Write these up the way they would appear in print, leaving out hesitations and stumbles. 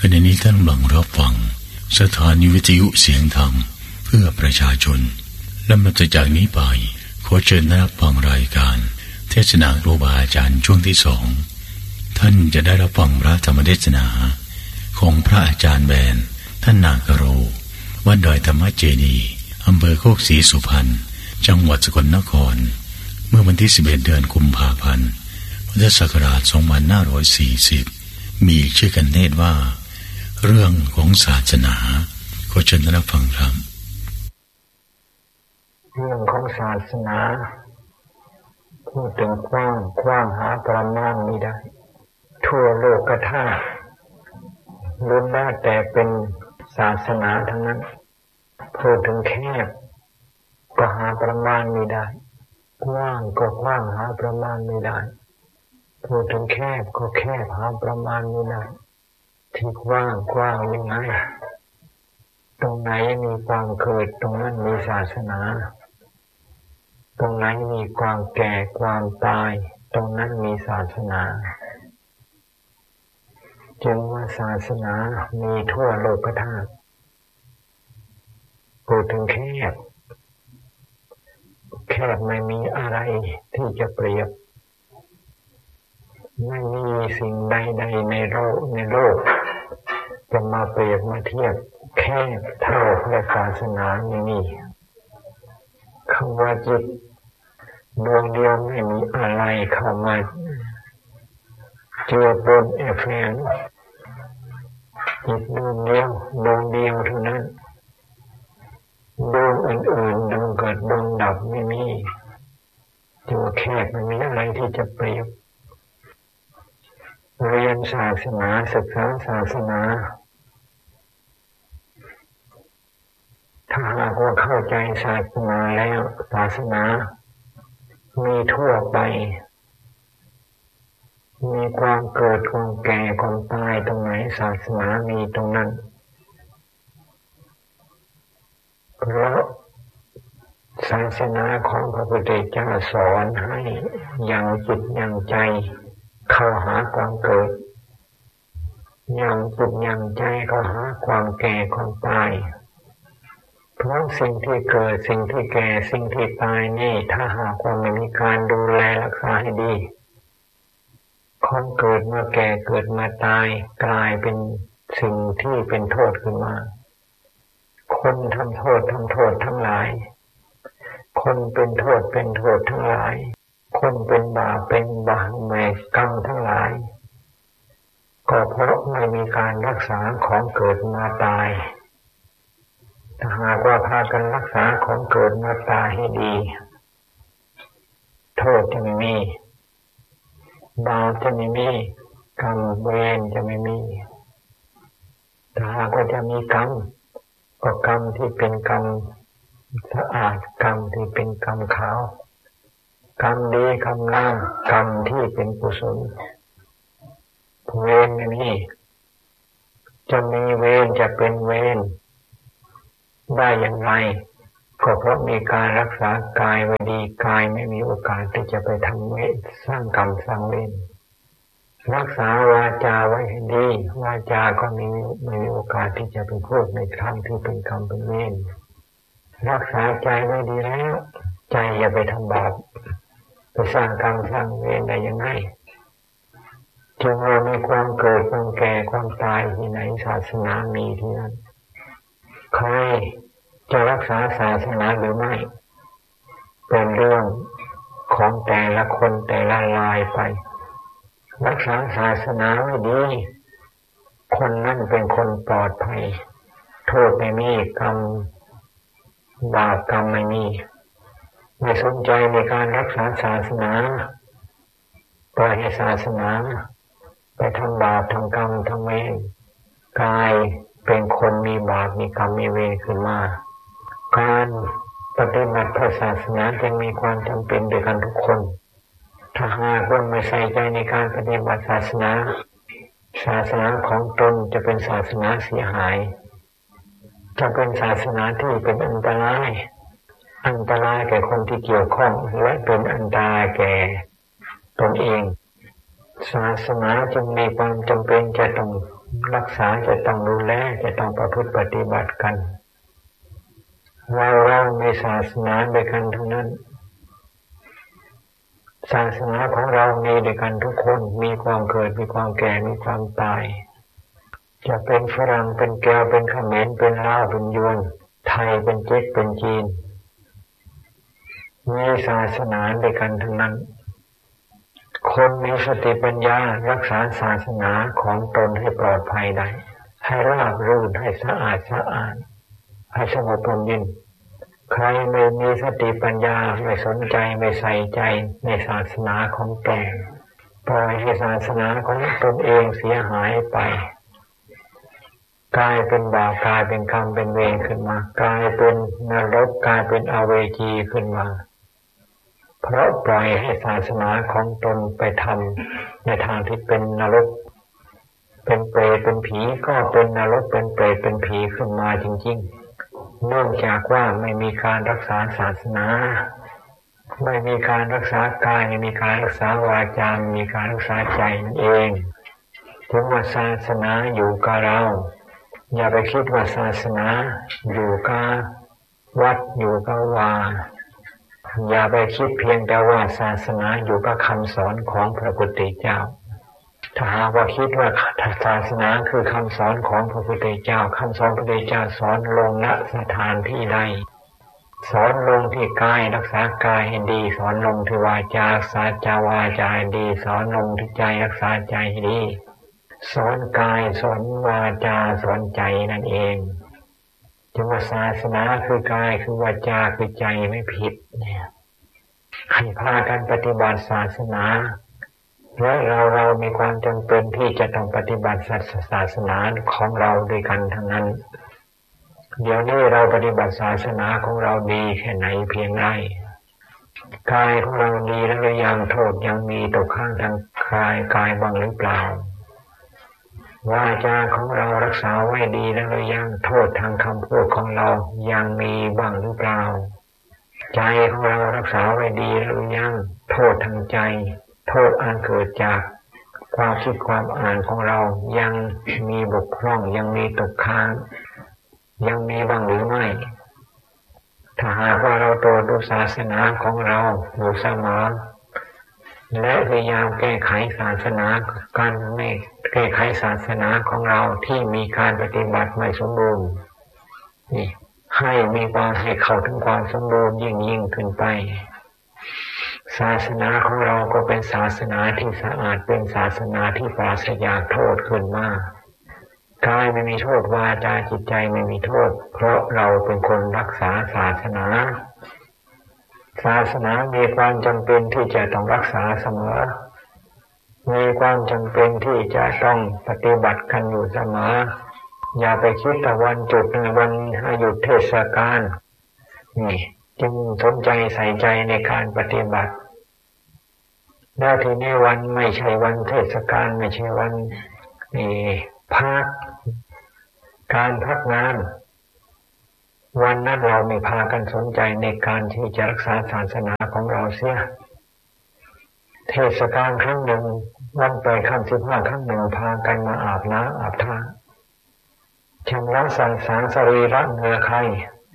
ขณะนี้ท่านกำลังรับฟังสถานีวิทยุเสียงธรรมเพื่อประชาชนและนับจากนี้ไปขอเชิญรับฟังรายการเทศนาครูบาอาจารย์ช่วงที่2ท่านจะได้รับฟังพระธรรมเทศนาของพระอาจารย์แบนท่านนากโรวัดดอยธรรมเจดีย์อำเภอโคกศรีสุพรรณจังหวัดสกลนครเมื่อวันที่11 เดือนกุมภาพันธ์พุทธศักราช2540มีชื่อกันเทศว่าเรื่องของศาสนาขอเชิญรับฟังครับเรื่องของศาสนาพูดถึงกว้างหาประมาณไม่ได้ทั่วโลกธาตุล้วนแล้วแต่เป็นศาสนาทั้งนั้นพูดถึงแคบก็หาประมาณไม่ได้กว้างก็กว้างหาประมาณไม่ได้พูดถึงแคบก็แคบหาประมาณไม่ได้ที่กว้างยังไงตรงไหนมีความเกิดตรงนั้นมีศาสนาตรงไหนมีความแก่ความตายตรงนั้นมีศาสนาจึงว่าศาสนามีทั่วโลกธาตุพูดถึงแคบไม่มีอะไรที่จะเปรียบไม่มีสิ่งใดๆในโลกจะมาเปรียบมาเทียบแคบเท่าพระศาสนาไม่มีคำว่าจิตดวงเดียวไม่มีอะไรเข้ามาเจือปนแฝงจิตดวงเดียวเท่านั้นดวงอื่นๆดวงเกิดดวงดับไม่มีตัวแคบไม่มีอะไรที่จะเปรียบเรียนศาสนาศึกษาศาสนาถ้าหากว่าเข้าใจศาสนาแล้วศาสนามีทั่วไปมีความเกิดความแก่ความตายตรงไหนศาสนามีตรงนั้นเพราะศาสนาของพระพุทธเจ้าสอนให้ยังจิตยังใจเข้าหาความเกิดยังจิตยังใจเข้าหาความแก่ความตายเพราะสิ่งที่เกิดสิ่งที่แก่สิ่งที่ตายนี่ถ้าหากว่าไม่มีการดูแลรักษาให้ดีของเกิดมาแก่เกิดมาตายกลายเป็นสิ่งที่เป็นโทษขึ้นมาคนทำโทษทั้งหลายคนเป็นโทษทั้งหลายคนเป็นบาปในกรรมทั้งหลายก็เพราะไม่มีการรักษาของเกิดมาตายถ้าหากว่าพากันรักษาของเกิดมาตายให้ดีโทษจะไม่มีบาปจะไม่มีกรรมเวรจะไม่มีถ้าหากว่าจะมีกรรมก็กรรมที่เป็นกรรมสะอาดกรรมที่เป็นกรรมขาวกรรมดีกรรมงามกรรมที่เป็นกุศลเวรไม่มีจะมีเวรจะเป็นเวรได้อย่างไรก็เพราะมีการรักษากายไว้ดีกายไม่มีโอกาสที่จะไปทำเวรสร้างกรรมสร้างเวรรักษาวาจาไว้ให้ดีวาจาก็ไม่มีโอกาสที่จะไปพูดในทางที่เป็นกรรมเป็นเวรรักษาใจไว้ดีแล้วใจอย่าไปทำบาปไปสร้างกรรมสร้างเวรได้ยังไงจึงเรามีความเกิดความแก่ความตายที่ไหนศาสนามีที่นั่นใครจะรักษาศาสนาหรือไม่เป็นเรื่องของแต่ละคนแต่ละรายไปรักษาศาสนาไว้ดีคนนั้นเป็นคนปลอดภัยโทษไม่มีกรรมบาปกรรมไม่มีไม่สนใจในการรักษาศาสนาปล่อยให้ศาสนาไปทำบาปทำกรรมทำเวรกายเป็นคนมีบาปมีกรรมมีเวรขึ้นมาการปฏิบัติพระศาสนาจึงมีความจำเป็นด้วยกันทุกคนถ้าหากว่าไม่ใส่ใจในการปฏิบัติศาสนาของตนจะเป็นศาสนาเสียหายจะเป็นศาสนาที่เป็นอันตรายแก่คนที่เกี่ยวข้องและเป็นอันตรายแก่ตนเองศาสนาจึงมีความจำเป็นจะต้องรักษาจะต้องดูแลจะต้องประพฤติปฏิบัติกันเราในศาสนาด้วยกันทั้งนั้นศาสนาของเรามีด้วยกันทุกคนมีความเกิดมีความแก่มีความตายจะเป็นฝรั่งเป็นแก้วเป็นเขมรเป็นลาวเป็นยวนไทยเป็นเจ๊กเป็นจีนมีศาสนาด้วยกันทั้งนั้นคนมีสติปัญญารักษาศาสนาของตนให้ปลอดภัยได้ให้ราบรื่นให้สะอาดให้สงบร่มเย็นใครไม่มีสติปัญญาไม่สนใจไม่ใส่ใจในศาสนาของตนปล่อยให้ศาสนาของตนเองเสียหายไปกลายเป็นบาปกลายเป็นกรรมเป็นเวรขึ้นมากลายเป็นนรกกลายเป็นอเวจีขึ้นมาเพราะปล่อยให้ศาสนาของตนไปทำในทางที่เป็นนรกเป็นเปรตเป็นผีก็เป็นนรกเป็นเปรตเป็นผีขึ้นมาจริงๆเนื่องจากว่าไม่มีการรักษาศาสนาไม่มีการรักษากายไม่มีการรักษาวาจาไม่มีการรักษาใจนั่นเองถึงว่าศาสนาอยู่กับเราอย่าไปคิดว่าศาสนาอยู่กับวัดอยู่กับวาอย่าไปคิดเพียงแต่ว่าศาสนาอยู่กับคำสอนของพระพุทธเจ้าถ้าหากว่าคิดว่าศาสนาคือคำสอนของพระพุทธเจ้าคำสอนพระพุทธเจ้าสอนลงณสถานที่ใดสอนลงที่กายรักษากายให้ดีสอนลงที่วาจารักษาวาจาให้ดีสอนลงที่ใจรักษาใจให้ดีสอนกายสอนวาจาสอนใจนั่นเองจึงว่าศาสนาคือกายคือวาจาคือใจไม่ผิดเนี่ยให้พากันปฏิบัติศาสนาและเรามีความจำเป็นที่จะต้องปฏิบัติศาสนาของเราด้วยกันทั้งนั้นเดี๋ยวนี้เราปฏิบัติศาสนาของเราดีแค่ไหนเพียงไรกายของเราดีแล้วหรือยังโทษยังมีตกข้างทางกายบ้างหรือเปล่าวาจาของเรารักษาไว้ดีแล้วหรือยังโทษทางคำพูดของเรายังมีบ้างหรือเปล่าใจของเรารักษาไว้ดีแล้วหรือยังโทษทางใจโทษอันเกิดจากความคิดความอ่านของเรายังมีบกพร่องยังมีตกค้างยังมีบ้างหรือไม่ถ้าหากว่าเราตรวจดูศาสนาของเราอยู่เสมอและพยายามแก้ไขศาสนาการไม่แก้ไขศาสนาของเราที่มีการปฏิบัติไม่สมบูรณ์นี่ให้มีความให้เข้าถึงความสมบูรณ์ยิ่งขึ้นไปศาสนาของเราก็เป็นศาสนาที่สะอาดเป็นศาสนาที่ปราศจากโทษขึ้นมากายไม่มีโทษวาจาจิตใจไม่มีโทษเพราะเราเป็นคนรักษาศาสนาศาสนามีความจำเป็นที่จะต้องรักษาเสมอมีความจำเป็นที่จะต้องปฏิบัติกันอยู่เสมออย่าไปคิดแต่วันจุดวันหยุดเทศกาลนี่จึงสนใจใส่ใจในการปฏิบัติแล้วทีนี้วันไม่ใช่วันเทศกาลไม่ใช่วันพักการพักงานวันนั้นเราไม่พากันสนใจในการที่จะรักษาศาสนาของเราเสียเทศกาลครั้งหนึ่งวันเปิดค่ำ15ครั้งหนึ่งพากันมาอาบน้ำอาบท่าชำระสังสารสรีระเนื้อใคร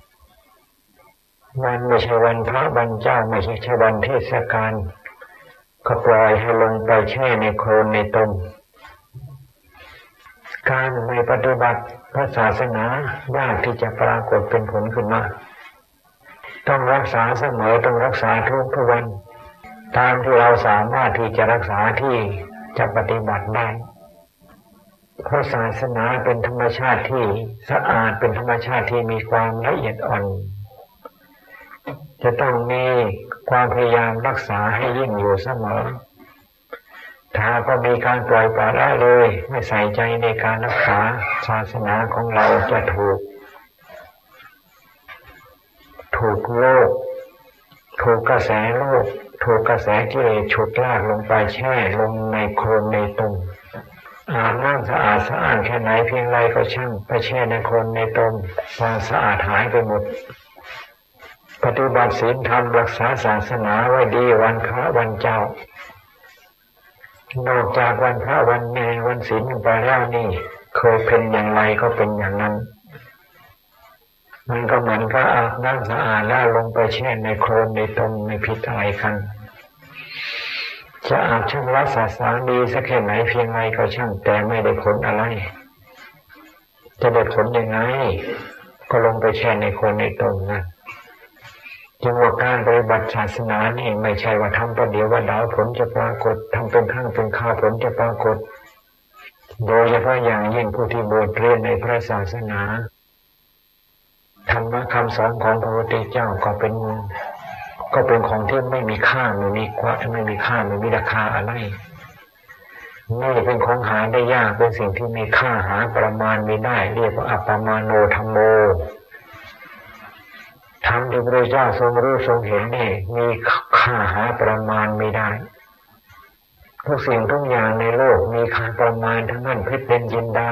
วันไม่ใช่วันพระวันเจ้าไม่ใช่วันเทศกาลก็ปล่อยให้ลงไปแช่ในโคลนในตมการไม่ปฏิบัติพระศาสนายากที่จะปรากฏเป็นผลขึ้นมาต้องรักษาเสมอต้องรักษาทุกวันตามที่เราสามารถที่จะรักษาที่จะปฏิบัติได้เพราะศาสนาเป็นธรรมชาติที่สะอาดเป็นธรรมชาติที่มีความละเอียดอ่อนจะต้องมีความพยายามรักษาให้ยิ่งอยู่เสมอถ้าก็มีการปล่อยปละละเลยไม่ใส่ใจในการรักษาศาสนาของเราจะถูกโลกถูกกระแสโลกถูกกระแสกิเลสฉุดลากลงไปแช่ลงในโคลนในตมอาบน้ำสะอาดแค่ไหนเพียงไรก็ช่างไปแช่ในโคลนในตมความสะอาดหายไปหมดปฏิบัติศีลธรรมรักษาศาสนาไว้ดีวันพระวันเจ้านอกจากวันพระวันแม่วันศีลไปแล้วนี่เคยเป็นอย่างไรก็เป็นอย่างนั้นมันก็เหมือนกับอาบน้ำสะอาดแล้วลงไปแช่ในโคลนในตมในพิษอะไรกันจะอาบชำระสะสางดีสักแค่ไหนเพียงไรก็ช่างแต่ไม่ได้ผลอะไรจะได้ผลยังไงก็ลงไปแช่ในโคลนในตมนะจึงว่าการปฏิบัติศาสนานี่ไม่ใช่ว่าทำประเดี๋ยวว่าดาวผลจะปรากฏทำเป็นข้างเป็นข้าวผลจะปรากฏโดยเฉพาะอย่างยิ่งผู้ที่บวชเรียนในพระศาสนาธรรมะคำสอนของพระพุทธเจ้าก็เป็นของที่ไม่มีค่าไม่มีค่าไม่มีราคาอะไรนี่เป็นของหาได้ยากเป็นสิ่งที่มีค่าหาประมาณไม่ได้เรียกว่าอัปปมาโนธัมโมธรรมที่พระเจ้าทรงรู้ทรงเห็นนี่มีค่าหาประมาณไม่ได้ทุกสิ่งทุกอย่างในโลกมีค่าประมาณทั้งนั้นเพชรเป็นจินดา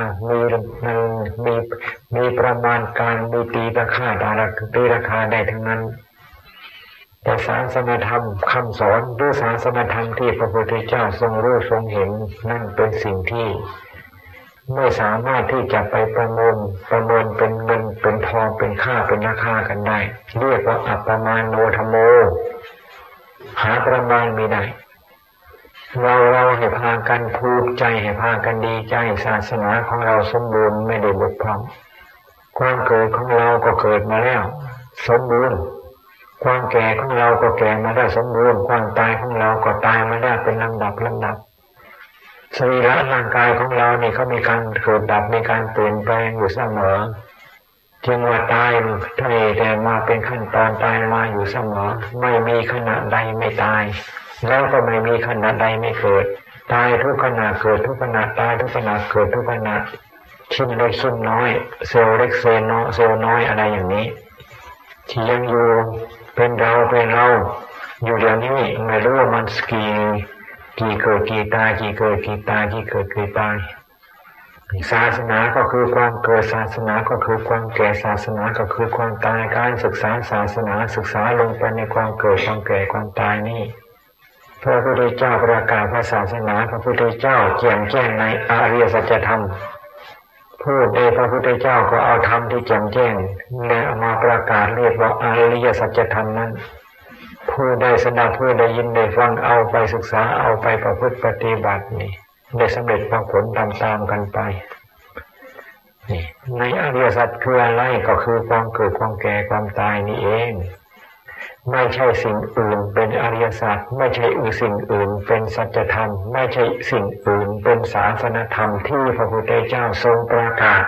มีประมาณการมีตีราคาได้ทั้งนั้นแต่ศาสนธรรมคำสอนหรือศาสนธรรมที่พระพุทธเจ้าทรงรู้ทรงเห็นนั่นเป็นสิ่งที่ไม่สามารถที่จะไปประเมินเป็นเงินเป็นทองเป็นค่าเป็นราคากันได้เรียกว่าอัปปมาโนธัมโมหาประมาณไม่ได้เราให้พากันภูมิใจให้พากันดีใจศาสนาของเราสมบูรณ์ไม่ได้บกพร่องความเกิดของเราก็เกิดมาแล้วสมบูรณ์ความแก่ของเราก็แก่มาได้สมบูรณ์ความตายของเราก็ตายมาได้เป็นลำดับสรีระร่างกายของเราเนี่ยเขามีการเกิดดับมีการเปลี่ยนแปลงอยู่เสมอจึงว่าตายแต่มาเป็นขั้นตอนตายมาอยู่เสมอไม่มีขณะใดไม่ตายแล้วก็ไม่มีขณะใดไม่เกิดตายทุกขณะเกิดทุกขณะตายทุกขณะเกิดทุกขณะชิ้นเล็กชิ้นน้อยเซลล์เล็กเซลล์น้อยอะไรอย่างนี้ที่ยังอยู่เป็นเราอยู่เดี๋ยวนี้ไม่รู้ว่ามันกี่เกิดกี่ตายกี่เกิดกี่ตายกี่เกิดกี่ตายศาสนาก็คือความเกิดศาสนาก็คือความแก่ศาสนาก็คือความตายการศึกษาศาสนาศึกษาลงไปในความเกิดความแก่ความตายนี่พระพุทธเจ้าประกาศพระศาสนาพระพุทธเจ้าแจ้งในอริยสัจธรรมพูดในพระพุทธเจ้าก็เอาธรรมที่แจ้งและเอามาประกาศเรียกว่าอริยสัจธรรมนั้นผู้ได้สดับผู้ได้ยินได้ฟังเอาไปศึกษาเอาไปประพฤติปฏิบัตินี่ได้สำเร็จผลตามกันไปนี่ในอริยสัจคืออะไรก็คือความเกิดความแก่ความตายนี่เองไม่ใช่สิ่งอื่นเป็นอริยสัจไม่ใช่สิ่งอื่นเป็นสัจธรรมไม่ใช่สิ่งอื่นเป็นศาสนธรรมที่พระพุทธเจ้าทรงประกาศ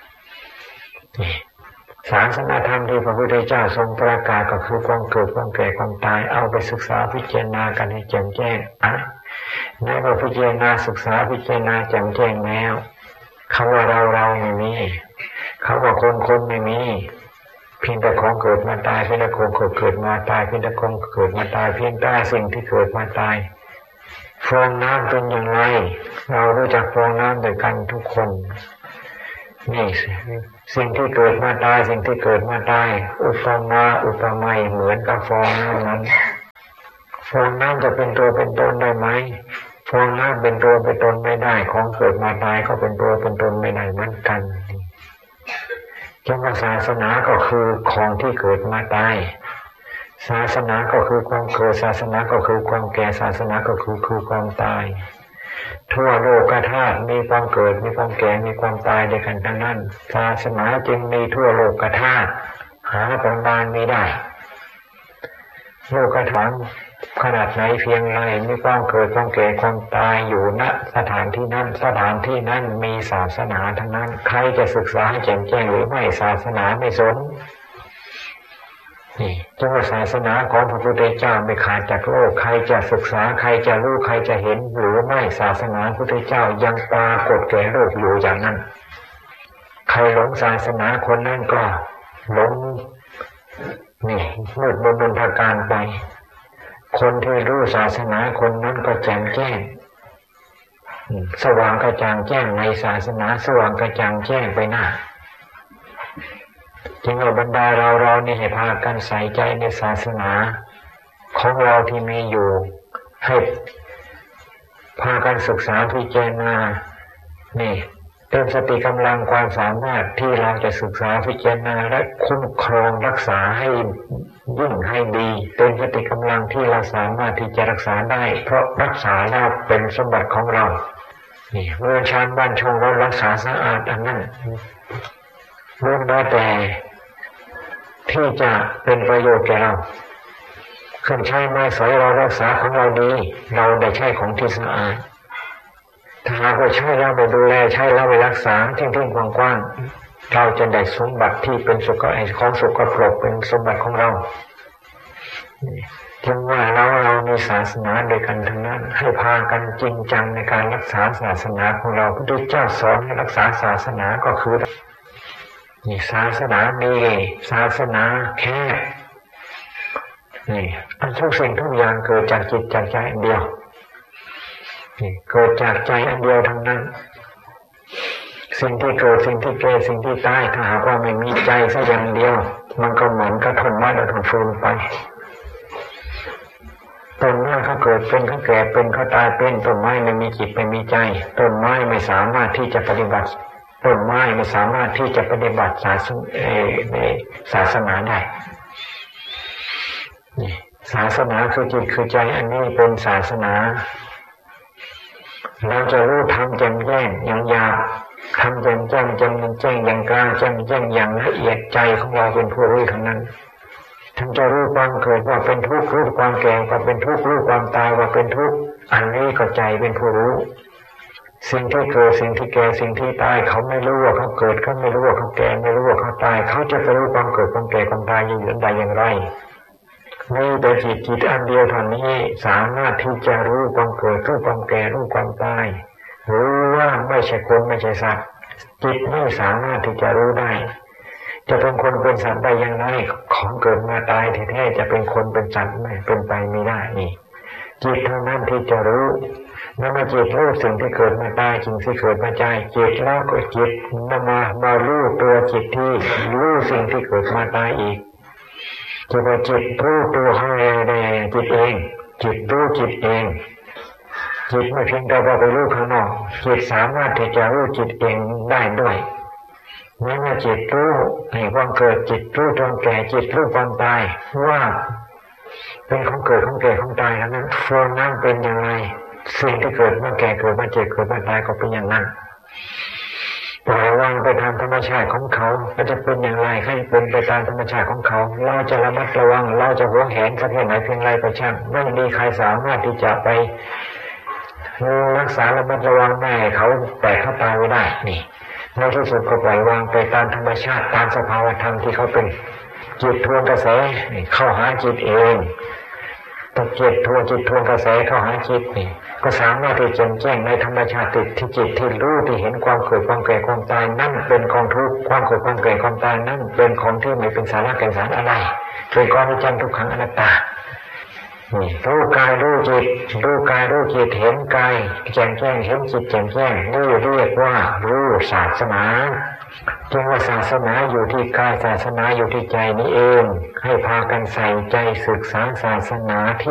ศาสนธรรมที่พระพุทธเจ้าทรงประกาศก็คือความเกิดความแก่ความตายเอาไปศึกษาพิจารณากันให้แจ่มแจ้งในพอพิจารณาศึกษาพิจารณาแจ่มแจ้งแล้วคำว่าเราไม่มีเขาว่าคนไม่มีเพียงแต่ของเกิดมาตายเพียงแต่ของเกิดมาตายเพียงแต่ของเกิดมาตายเพียงแต่สิ่งที่เกิดมาตายฟองน้ำเป็นอย่างไรเรารู้จักฟองน้ำด้วยกันทุกคนนี่สิ่งที่เกิดมาตายสิ่งที่เกิดมาตายอุปมาเหมือนกับฟองน้ำนั้นฟองน้ำจะเป็นตัวเป็นตนได้ไหมฟองน้ำเป็นตัวเป็นตนไม่ได้ของเกิดมาตายก็เป็นตัวเป็นตนไม่ได้เหมือนกันจังหวะศาสนาก็คือของที่เกิดมาตายศาสนาก็คือความเกิดศาสนาก็คือความแก่ศาสนาก็คือความตายทั่วโลกธาตุมีความเกิดมีความแก่มีความตายด้วยกันทั้งนั้นศาสนาจึงมีทั่วโลกธาตุหาประมาณไม่ได้โลกธาตุขนาดไหนเพียงไรมีความเกิดความแก่ความตายอยู่ณสถานที่นั้นมีศาสนาทั้งนั้นใครจะศึกษาให้แจ่มแจ้งหรือไม่ศาสนาไม่สนนี่จังหวะศาสนาของพระพุทธเจ้าไม่ขาดจากโลกใครจะศึกษาใครจะรู้ใครจะเห็นหรือไม่ศาสนาพระพุทธเจ้ายังปรากฏแก่โลกอยู่อย่างนั้นใครหลงศาสนาคนนั้นก็หลงนี่มืดบนทางการไปคนที่รู้ศาสนาคนนั้นก็แจ่มแจ้งสว่างกระจ่างแจ้งในศาสนาสว่างกระจ่างแจ้งไปหน้าจึงว่าบรรดาเรานี่ให้พากันใส่ใจในศาสนาของเราที่มีอยู่ให้พากันศึกษาพิจารณานี่เต็มสติกำลังความสามารถที่เราจะศึกษาพิจารณาและคุ้มครองรักษาให้ยิ่งให้ดีเต็มสติกำลังที่เราสามารถที่จะรักษาได้เพราะรักษาแล้วเป็นสมบัติของเรานี่เมื่อชานบ้านช่องเรารักษาสะอาดอันนั้นล้วนแล้วแต่ที่จะเป็นประโยชน์แก่เราเครื่องใช้ไม้สอยเรารักษาของเราดีเราได้ใช้ของที่สะอาดถ้าหากว่าใช้แล้วไปดูแลใช้แล้วไปรักษาทิ้งๆกว้างๆเราจะได้สมบัติที่เป็นของสุขภพเป็นสมบัติของเราจึงว่าเรามีศาสนาโดยกันทั้งนั้นให้พากันจริงจังในการรักษาศาสนาของเราพระพุทธเจ้าสอนให้รักษาศาสนาก็คือนี่ศาสนามีศาสนาแค่นี่ทุกสิ่งทุกอย่างเกิดจากจิตจากใจอันเดียวนี่เกิดจากใจอันเดียวทั้งนั้นสิ่งที่เกิดสิ่งที่แก่สิ่งที่ตายถ้าหากว่าไม่มีใจสักอย่างเดียวมันก็เหมือนกระทนไม้กระทนฟืนไปต้นไม้เขาเกิดเป็นเขาแก่เป็นเขาตายเป็นต้นไม้ไม่มีจิตไม่มีใจต้นไม้ไม่สามารถที่จะปฏิบัติต้นไม้ไม่สามารถที่จะปฏิบัติศาสนาได้ศาสนาคือจิตคือใจอันนี้เป็นศาสนาเราจะรู้ธรรมแจ่มแจ้งอย่างหยาบธรรมแจ่มแจ้งแจ่มแจ้งอย่างกลางแจ่มแจ้งอย่างละเอียดใจของเราเป็นผู้รู้ทั้งนั้นท่านจะรู้ความเกิดว่าเป็นทุกข์รู้ความแก่ว่าเป็นทุกข์รู้ความตายว่าเป็นทุกข์อันนี้ก็ใจเป็นผู้รู้สิ่งที่เกิดสิ่งที่แก่สิ่งที่ตายเขาไม่รู้ว่าเขาเกิดเขาไม่รู้ว่าเขาแก่ไม่รู้ว่าเขาตายเขาจะไปรู้ความเกิดความแก่ความตายอย่างไรมีแต่จิตอันเดียวเท่านี้สามารถที่จะรู้ความเกิดรู้ความแก่รู้ความตายรู้ว่าไม่ใช่คนไม่ใช่สัตว์จิตไม่สามารถที่จะรู้ได้จะเป็นคนเป็นสัตว์ได้อย่างไรของเกิดมาตายแท้ๆจะเป็นคนเป็นสัตว์ไม่เป็นไปไม่ได้นี่จิตเท่านั้นที่จะรู้เมื่อจิตรู้สิ่งที่เกิดมาตายสิ่งที่เกิดมาตายจิตแล้วก็จิตมารู้ตัวจิตที่รู้สิ่งที่เกิดมาตายอีกจะว่าจิตรู้ตัวให้ได้จิตเองจิตรู้จิตเองจิตไม่เพียงแต่ว่าไปรู้ข้างนอกจิตสามารถที่จะรู้จิตเองได้ด้วยเมื่อจิตรู้ในความเกิดจิตรู้ความแก่จิตรู้ความตายว่าเป็นของเกิดของแก่ของตายนั้นโฟนั่นเป็นอย่างไรสิ่งที่เกิดมาแก่เกิดมาเจ็บเกิดมาตายก็เป็นอย่างนั้นปล่อยวางไปตามธรรมชาติของเขาก็จะเป็นอย่างไรให้เป็นไปตามธรรมชาติของเขาเราจะระมัดระวังเราจะหวงแหนสักแค่ไหนเพียงไรก็ช่างไม่มีใครสามารถที่จะไปรักษาระมัดระวังไม่ให้เขาแตกเขาตายไม่ได้นี่ในที่สุดก็ปล่อยวางไปตามธรรมชาติตามสภาวธรรมที่เขาเป็นจิตทวนกระแสเข้าหาจิตเองตะเกียบทวนจิตทวนกระแสเข้าหาจิตนี่ก็สามารถที่จะแจ้งในธรรมชาติที่จิตที่รู้ที่เห็นความเกิดความแก่ความตายนั่นเป็นกองทุกข์ความเกิดความแก่ความตายนั่นเป็นของที่ไม่เป็นสาระแก่นสารอะไรเป็นกองอนิจจังทุกขังอนัตตารู้กายรู้จิตรู้กายรู้จิตเห็นกายแจ่มแจ้งเห็นจิตแจ่มแจ้งนี่เรียกว่ารู้ศาสนาจึงว่าศาสนาอยู่ที่กายศาสนาอยู่ที่ใจนี้เองให้พากันใส่ใจศึกษาศาสนาที่